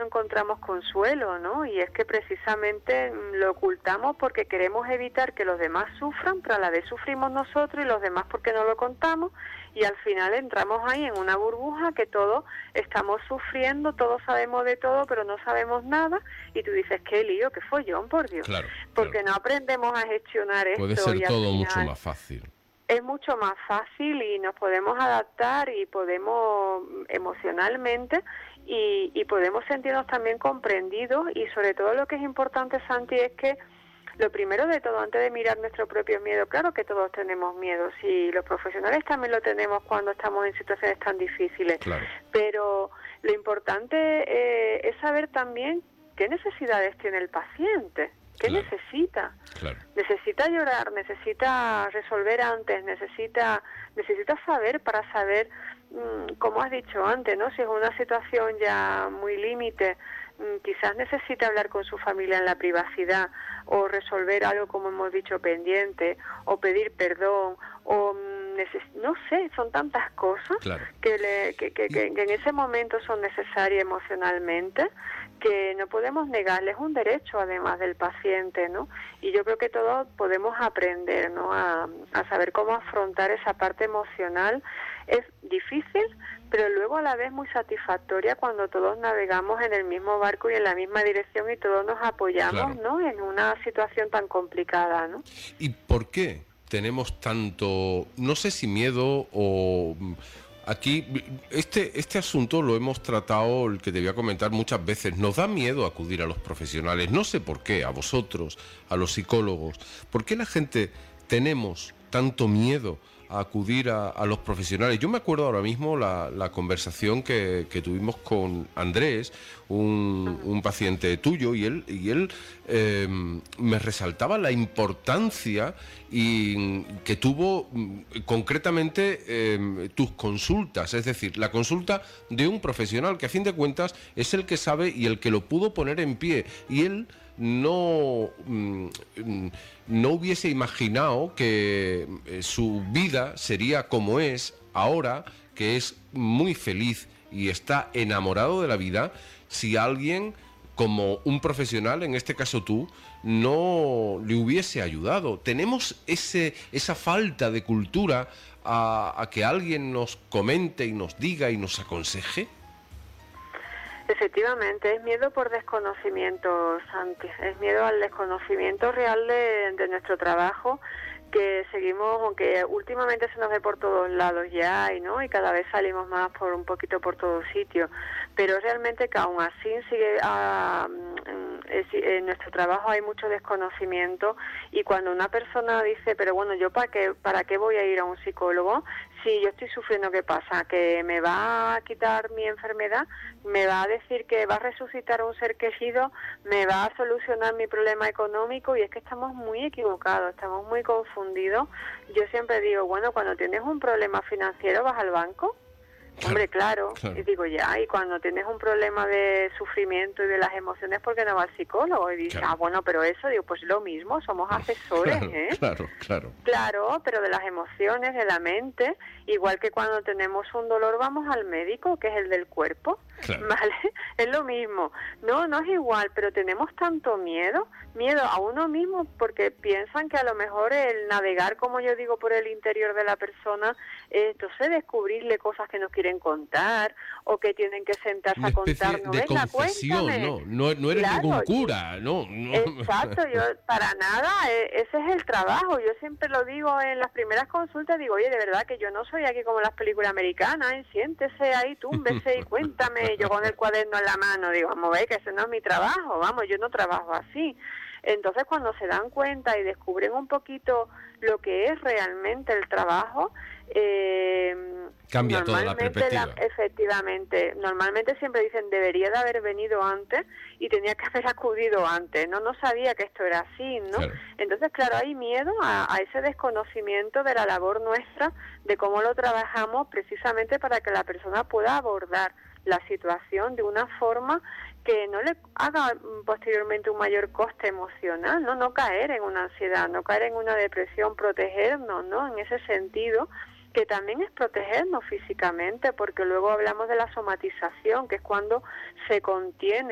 encontramos consuelo, ¿no? Y es que precisamente lo ocultamos porque queremos evitar que los demás sufran, pero a la vez sufrimos nosotros y los demás porque no lo contamos, y al final entramos ahí en una burbuja que todos estamos sufriendo, todos sabemos de todo, pero no sabemos nada, y tú dices, qué lío, qué follón, por Dios. Claro, porque no aprendemos a gestionar esto. Puede ser y todo al mucho final más fácil. es mucho más fácil y nos podemos adaptar y podemos emocionalmente y podemos sentirnos también comprendidos, y sobre todo lo que es importante, Santi, es que lo primero de todo, antes de mirar nuestro propio miedo, claro que todos tenemos miedo, y los profesionales también lo tenemos cuando estamos en situaciones tan difíciles, Claro. pero lo importante es saber también qué necesidades tiene el paciente. ¿Qué Claro. necesita? Claro. Necesita llorar, necesita resolver antes, necesita saber para saber, como has dicho antes, ¿no? Si es una situación ya muy límite, quizás necesita hablar con su familia en la privacidad, o resolver algo, como hemos dicho, pendiente, o pedir perdón, o no sé, son tantas cosas. Claro. que en ese momento son necesarias emocionalmente, que no podemos negarles un derecho además del paciente, ¿no? Y yo creo que todos podemos aprender, ¿no? a saber cómo afrontar esa parte emocional. Es difícil, pero luego a la vez muy satisfactoria cuando todos navegamos en el mismo barco y en la misma dirección y todos nos apoyamos, Claro. ¿no? En una situación tan complicada, ¿no? ¿Y por qué tenemos tanto, no sé si miedo o... Aquí, este asunto lo hemos tratado, el que te voy a comentar, muchas veces. Nos da miedo acudir a los profesionales. No sé por qué, a vosotros, a los psicólogos. ¿Por qué la gente tenemos tanto miedo a acudir a los profesionales? Yo me acuerdo ahora mismo la conversación que tuvimos con Andrés, un paciente tuyo, y él me resaltaba la importancia y que tuvo concretamente tus consultas, es decir, la consulta de un profesional que a fin de cuentas es el que sabe y el que lo pudo poner en pie, y él no hubiese imaginado que su vida sería como es ahora, que es muy feliz y está enamorado de la vida, si alguien como un profesional, en este caso tú, no le hubiese ayudado. Tenemos esa falta de cultura a que alguien nos comente y nos diga y nos aconseje. Efectivamente, es miedo por desconocimiento, Santi, es miedo al desconocimiento real de nuestro trabajo, que seguimos, aunque últimamente se nos ve por todos lados ya, ¿no? Y cada vez salimos más por un poquito por todos sitios, pero realmente que aún así sigue en nuestro trabajo hay mucho desconocimiento, y cuando una persona dice, pero bueno, ¿yo para qué voy a ir a un psicólogo? Si yo estoy sufriendo, ¿qué pasa? ¿Que me va a quitar mi enfermedad? ¿Me va a decir que va a resucitar a un ser querido? ¿Me va a solucionar mi problema económico? Y es que estamos muy equivocados, estamos muy confundidos. Yo siempre digo, bueno, cuando tienes un problema financiero, ¿vas al banco? Hombre, claro. Y digo, ya, y cuando tienes un problema de sufrimiento y de las emociones, ¿por qué no vas al psicólogo? Y dices, Claro. bueno, pero eso, digo, pues lo mismo, somos asesores, Claro, ¿eh? claro. Claro, pero de las emociones, de la mente, igual que cuando tenemos un dolor vamos al médico, que es el del cuerpo, Claro. ¿vale? Es lo mismo. No es igual, pero tenemos tanto miedo a uno mismo, porque piensan que a lo mejor el navegar, como yo digo, por el interior de la persona, entonces descubrirle cosas que nos quieren contar, o que tienen que sentarse a contarnos. De Venga, confesión, cuéntame. no eres Claro, ningún cura, no. Exacto, yo para nada, ese es el trabajo. Yo siempre lo digo en las primeras consultas, digo, oye, de verdad que yo no soy aquí como las películas americanas, siéntese ahí, túmbese y cuéntame, yo con el cuaderno en la mano, digo, vamos a ver que ese no es mi trabajo, vamos, yo no trabajo así. Entonces cuando se dan cuenta y descubren un poquito lo que es realmente el trabajo, cambia toda la perspectiva. Efectivamente, normalmente siempre dicen, debería de haber venido antes y tenía que haber acudido antes, no sabía que esto era así, ¿no? Claro. Entonces, claro, hay miedo a ese desconocimiento de la labor nuestra, de cómo lo trabajamos precisamente para que la persona pueda abordar la situación de una forma que no le haga posteriormente un mayor coste emocional, no caer en una ansiedad, no caer en una depresión, protegernos, ¿no? En ese sentido, que también es protegernos físicamente, porque luego hablamos de la somatización, que es cuando se contiene